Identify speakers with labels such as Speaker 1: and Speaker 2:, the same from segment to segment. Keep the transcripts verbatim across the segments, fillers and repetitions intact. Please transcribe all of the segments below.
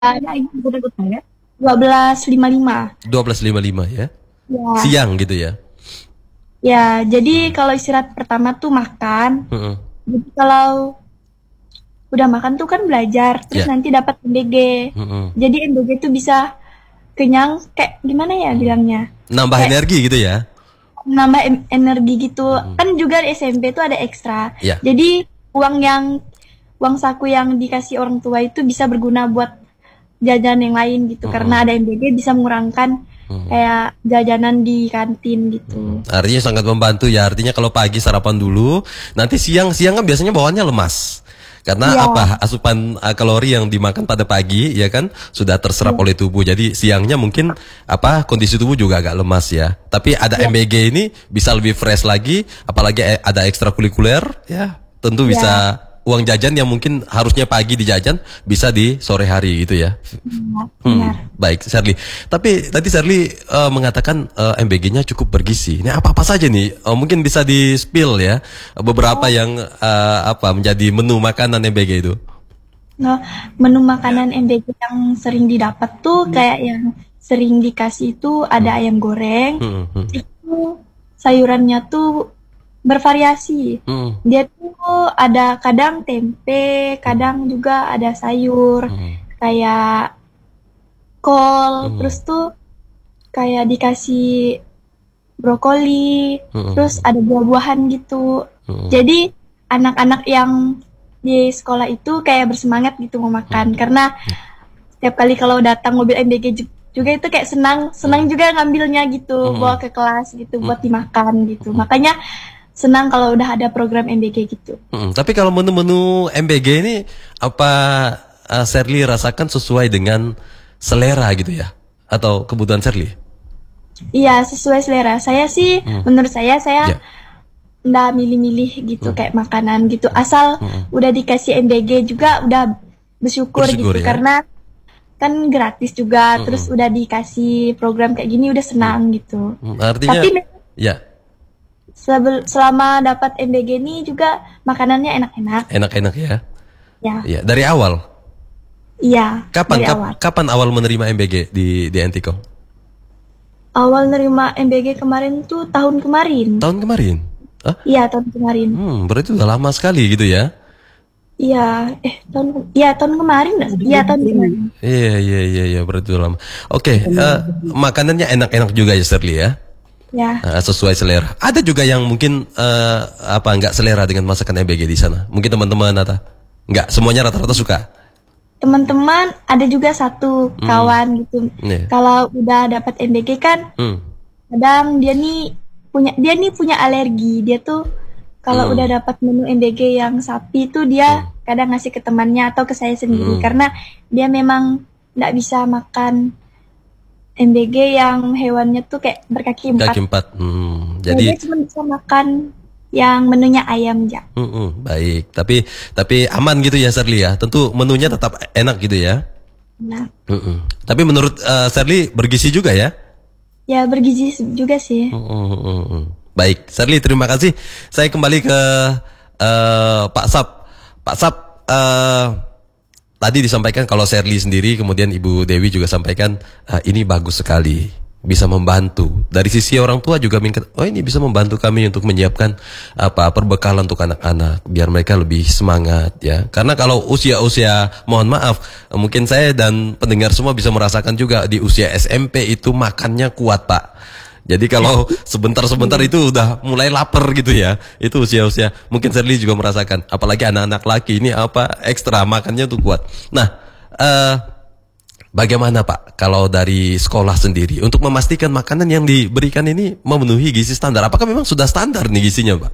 Speaker 1: ya, ya. dua belas lima puluh lima.
Speaker 2: dua belas lima puluh lima ya?
Speaker 1: Ya.
Speaker 2: Siang gitu ya?
Speaker 1: Ya, jadi hmm. kalau istirahat pertama tuh makan. Hmm. Jadi kalau udah makan tuh kan belajar, terus yeah. nanti dapat M B G. Hmm. Jadi M B G tuh bisa kenyang, kayak gimana ya bilangnya?
Speaker 2: Nambah kayak energi gitu ya?
Speaker 1: Nambah em- energi gitu. Hmm. Kan juga di S M P tuh ada ekstra. Yeah. Jadi uang yang uang saku yang dikasih orang tua itu bisa berguna buat jajan yang lain gitu. Hmm. Karena ada M B G bisa mengurangkan Hmm. kayak jajanan di kantin gitu.
Speaker 2: Hmm. Artinya sangat membantu ya. Artinya kalau pagi sarapan dulu, nanti siang siang kan biasanya bawaannya lemas. Karena ya. apa? Asupan uh, kalori yang dimakan pada pagi ya kan sudah terserap ya. oleh tubuh. Jadi siangnya mungkin apa kondisi tubuh juga agak lemas ya. Tapi ada ya. M B G ini bisa lebih fresh lagi, apalagi ada ekstrakurikuler ya. Tentu ya. bisa uang jajan yang mungkin harusnya pagi dijajan bisa di sore hari gitu ya.
Speaker 1: Benar.
Speaker 2: Hmm, baik, Sherly. Tapi tadi Sherly uh, mengatakan uh, M B G-nya cukup bergizi. Ini apa-apa saja nih? Uh, mungkin bisa di-spill ya beberapa oh. yang uh, apa menjadi menu makanan M B G itu.
Speaker 1: Nah, menu makanan M B G yang sering didapat tuh hmm. kayak yang sering dikasih itu ada hmm. ayam goreng. Hmm. Hmm. Itu sayurannya tuh bervariasi. Hmm. Dia tuh ada kadang tempe, kadang juga ada sayur hmm. kayak kol, hmm. terus tuh kayak dikasih brokoli, hmm. terus ada buah-buahan gitu. Hmm. Jadi anak-anak yang di sekolah itu kayak bersemangat gitu mau makan hmm. karena setiap kali kalau datang mobil M B G juga itu kayak senang, senang hmm. juga ngambilnya gitu, hmm. bawa ke kelas gitu hmm. buat dimakan gitu. Hmm. Makanya senang kalau udah ada program M B G gitu.
Speaker 2: Hmm, tapi kalau menu-menu M B G ini apa uh, Sherly rasakan sesuai dengan selera gitu ya? Atau kebutuhan Sherly?
Speaker 1: Iya, sesuai selera. Saya sih, hmm. menurut saya, saya yeah. nggak milih-milih gitu hmm. kayak makanan gitu. Asal hmm. udah dikasih M B G juga udah bersyukur, bersyukur gitu. Ya? Karena kan gratis juga, hmm. terus udah dikasih program kayak gini udah senang hmm. gitu.
Speaker 2: Hmm, artinya,
Speaker 1: tapi
Speaker 2: ya.
Speaker 1: Sebel, selama dapat M B G ini juga makanannya enak-enak.
Speaker 2: Enak-enak ya?
Speaker 1: Ya.
Speaker 2: Ya. Dari awal?
Speaker 1: Iya.
Speaker 2: Kapan
Speaker 1: kap,
Speaker 2: awal. kapan awal menerima M B G di di Antico?
Speaker 1: Awal menerima M B G kemarin tuh tahun kemarin.
Speaker 2: Tahun kemarin? Hah?
Speaker 1: Iya, tahun kemarin.
Speaker 2: Hmm, berarti udah lama sekali gitu ya?
Speaker 1: Iya, eh tahun iya tahun kemarin enggak? Iya, tahun kemarin.
Speaker 2: Iya, iya, iya, iya, berarti udah lama. Oke, okay, uh, makanannya enak-enak juga ya Sherly ya?
Speaker 1: Ya.
Speaker 2: Nah, sesuai selera. Ada juga yang mungkin uh, apa nggak selera dengan masakan M B G di sana. Mungkin teman-teman atau nggak semuanya rata-rata suka.
Speaker 1: Teman-teman ada juga satu hmm. kawan gitu. Yeah. Kalau udah dapat M B G kan, hmm. kadang dia nih punya dia nih punya alergi. Dia tuh kalau hmm. udah dapat menu M B G yang sapi tuh dia hmm. kadang ngasih ke temannya atau ke saya sendiri hmm. karena dia memang nggak bisa makan M B G yang hewannya tuh kayak berkaki empat.
Speaker 2: Kaki empat. Hmm, jadi
Speaker 1: dia cuma bisa makan yang menunya ayam aja.
Speaker 2: Hmm, hmm, baik, tapi tapi aman gitu ya Sherly ya. Tentu menunya tetap enak gitu ya.
Speaker 1: Nah.
Speaker 2: Hmm, hmm. Tapi menurut uh, Sherly bergizi juga ya?
Speaker 1: Ya bergizi juga sih.
Speaker 2: Hmm, hmm, hmm, hmm. Baik, Sherly terima kasih. Saya kembali ke uh, Pak Sap. Pak Sap. Uh, Tadi disampaikan kalau Sherly sendiri, kemudian Ibu Dewi juga sampaikan ah, ini bagus sekali, bisa membantu. Dari sisi orang tua juga mingkat, oh ini bisa membantu kami untuk menyiapkan apa perbekalan untuk anak-anak, biar mereka lebih semangat ya. Karena kalau usia-usia, mohon maaf, mungkin saya dan pendengar semua bisa merasakan juga di usia S M P itu makannya kuat Pak. Jadi kalau sebentar-sebentar itu udah mulai lapar gitu ya. Itu usia-usia. Mungkin Sherly juga merasakan. Apalagi anak-anak laki ini apa ekstra makannya tuh kuat. Nah, uh, bagaimana Pak kalau dari sekolah sendiri untuk memastikan makanan yang diberikan ini memenuhi gizi standar? Apakah memang sudah standar nih gizinya Pak?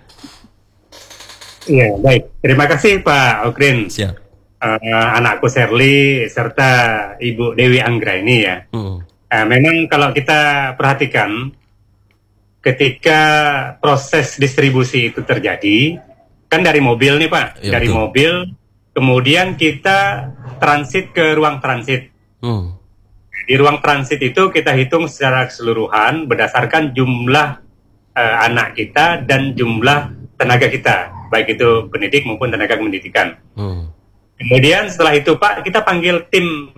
Speaker 3: Iya, baik. Terima kasih Pak Okrin.
Speaker 2: Siap.
Speaker 3: Uh, anakku Sherly serta Ibu Dewi Anggra ini ya. Hmm. Nah, memang kalau kita perhatikan ketika proses distribusi itu terjadi, kan dari mobil nih Pak, ya, dari betul. mobil, kemudian kita transit ke ruang transit. Hmm. Di ruang transit itu kita hitung secara keseluruhan berdasarkan jumlah uh, anak kita dan jumlah tenaga kita, baik itu pendidik maupun tenaga pendidikan. Hmm. Kemudian setelah itu Pak, kita panggil tim